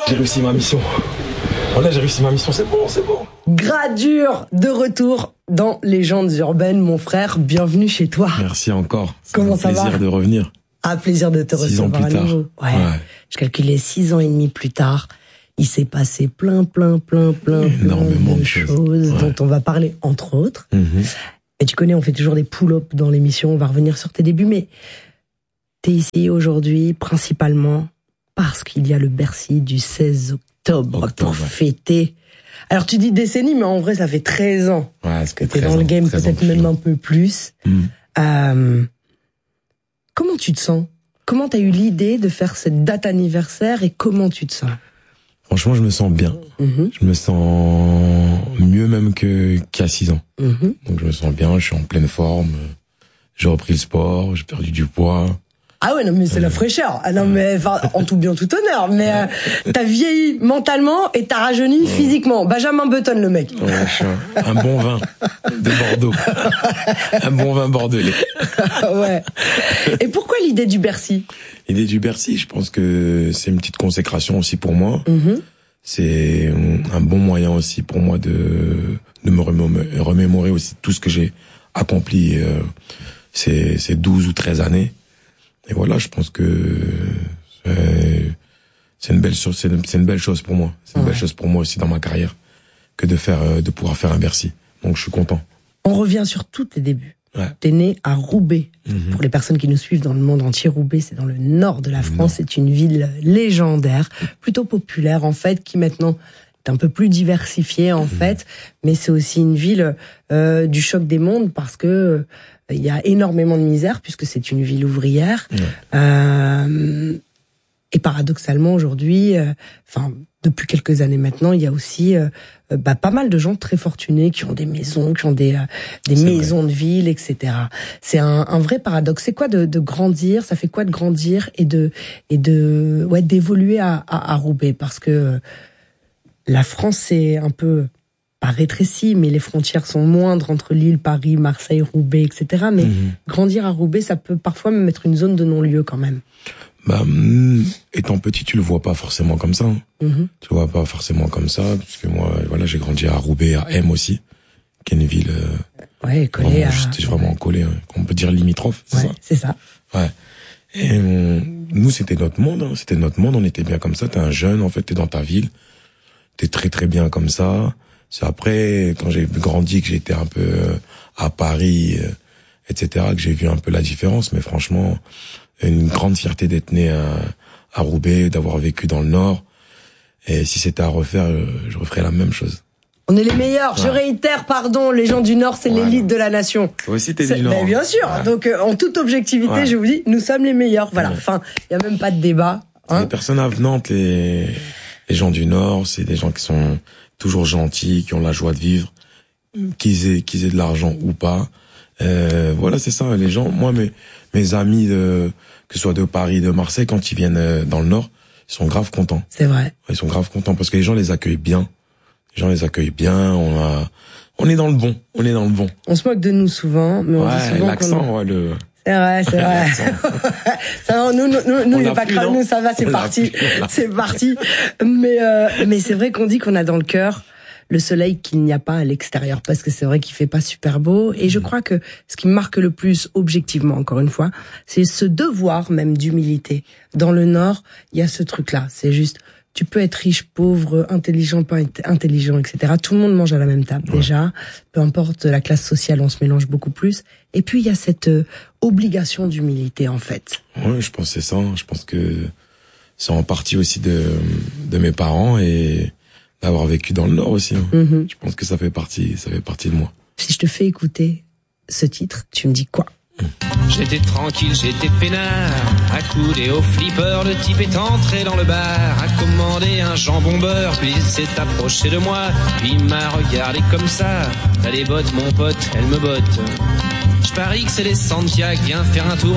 J'ai réussi ma mission. Voilà, j'ai réussi ma mission, c'est bon. Gradure de retour dans Légendes urbaines, mon frère. Bienvenue chez toi. Merci encore. Comment ça va ? Plaisir de revenir. Un plaisir de te 6 ans recevoir plus à tard. nouveau. Ouais. Je calculais 6 ans et demi plus tard. Il s'est passé plein énormément de choses dont on va parler, entre autres. Et tu connais, on fait toujours des pull-ups dans l'émission. On va revenir sur tes débuts, mais t'es ici aujourd'hui principalement parce qu'il y a le Bercy du 16 octobre pour fêter. Alors tu dis décennie, mais en vrai ça fait 13 ans que t'es dans le game, peut-être même un peu plus. Comment tu te sens ? Comment t'as eu l'idée de faire cette date anniversaire et comment tu te sens ? Franchement, je me sens bien. Je me sens mieux même qu'il y a 6 ans. Donc je me sens bien, je suis en pleine forme. J'ai repris le sport, j'ai perdu du poids. Ah ouais, non, mais c'est la fraîcheur. Ah non, mais, enfin, en tout bien, tout honneur. Mais, t'as vieilli mentalement et t'as rajeuni physiquement. Benjamin Button, le mec. Ouais, je suis un bon vin de Bordeaux. Un bon vin bordelais. Ouais. Et pourquoi l'idée du Bercy ? L'idée du Bercy, je pense que c'est une petite consécration aussi pour moi. C'est un bon moyen aussi pour moi de me remémorer aussi tout ce que j'ai accompli ces 12 ou 13 années. Et voilà, je pense que c'est une belle chose, c'est une belle chose pour moi. C'est une belle chose pour moi aussi dans ma carrière que de pouvoir faire un Bercy. Donc je suis content. On revient sur tous tes débuts. Ouais. T'es né à Roubaix. Pour les personnes qui nous suivent dans le monde entier, Roubaix, c'est dans le nord de la France. C'est une ville légendaire, plutôt populaire en fait, qui maintenant est un peu plus diversifiée en fait. Mais c'est aussi une ville du choc des mondes parce que il y a énormément de misère puisque c'est une ville ouvrière. Et paradoxalement aujourd'hui, depuis quelques années maintenant, il y a aussi pas mal de gens très fortunés qui ont des maisons, qui ont des maisons de ville, etc. C'est un vrai paradoxe. C'est quoi de grandir ? Ça fait quoi de grandir et d'évoluer à Roubaix ? Parce que la France, c'est un peu pas rétréci, mais les frontières sont moindres entre Lille, Paris, Marseille, Roubaix, etc. Mais grandir à Roubaix, ça peut parfois même être une zone de non-lieu quand même. Étant petit, tu le vois pas forcément comme ça. Tu le vois pas forcément comme ça, parce que moi, voilà, j'ai grandi à Roubaix, à M aussi, qui est une ville. Collée j'étais vraiment collé, on peut dire limitrophe. C'est ça. Ouais. Et nous, c'était notre monde. C'était notre monde. On était bien comme ça. T'es un jeune, en fait, t'es dans ta ville. T'es très très bien comme ça. C'est après, quand j'ai grandi, que j'étais un peu à Paris, etc., que j'ai vu un peu la différence. Mais franchement, une grande fierté d'être né à Roubaix, d'avoir vécu dans le Nord. Et si c'était à refaire, je referais la même chose. On est les meilleurs. Je réitère, pardon, les gens du Nord, c'est l'élite de la nation. Toi aussi, t'es du Nord. Mais bien sûr. Donc, en toute objectivité, je vous dis, nous sommes les meilleurs. Voilà. Enfin, il y a même pas de débat. Les personnes avenantes, les gens du Nord, c'est des gens qui sont toujours gentils, qui ont la joie de vivre, qu'ils aient de l'argent ou pas. Voilà, c'est ça. Les gens, moi, mes amis que ce soit de Paris, de Marseille, quand ils viennent dans le Nord, ils sont grave contents. C'est vrai. Ils sont grave contents parce que les gens les accueillent bien. Les gens les accueillent bien. On est dans le bon. On est dans le bon. On se moque de nous souvent, mais on dit souvent l'accent, C'est vrai. Ça va, nous, il n'est pas grave, nous, ça va, c'est parti. C'est parti. Mais c'est vrai qu'on dit qu'on a dans le cœur le soleil qu'il n'y a pas à l'extérieur, parce que c'est vrai qu'il fait pas super beau. Et je crois que ce qui me marque le plus, objectivement, encore une fois, c'est ce devoir même d'humilité. Dans le Nord, il y a ce truc-là. C'est juste, tu peux être riche, pauvre, intelligent, pas intelligent, etc. Tout le monde mange à la même table, déjà. Peu importe la classe sociale, on se mélange beaucoup plus. Et puis, il y a cette obligation d'humilité, en fait. Ouais, je pense que c'est ça. Je pense que c'est en partie aussi de mes parents et d'avoir vécu dans le Nord aussi. Je pense que ça fait partie de moi. Si je te fais écouter ce titre, tu me dis quoi ? J'étais tranquille, j'étais peinard, accoudé au flipper, le type est entré dans le bar, a commandé un jambon beurre, puis il s'est approché de moi, puis il m'a regardé comme ça. T'as les bottes mon pote, elles me bottent. Je parie que c'est les Santiago, viens faire un tour.